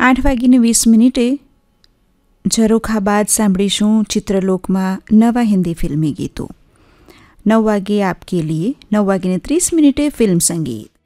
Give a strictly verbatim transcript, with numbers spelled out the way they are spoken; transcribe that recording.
આઠ વાગીને વીસ મિનિટે ઝરોખા બાદ સાંભળીશું ચિત્રલોકમાં નવા હિન્દી ફિલ્મી ગીતો. નવ વાગે આપકે લીએ, નવ વાગીને ત્રીસ મિનિટે ફિલ્મ સંગીત.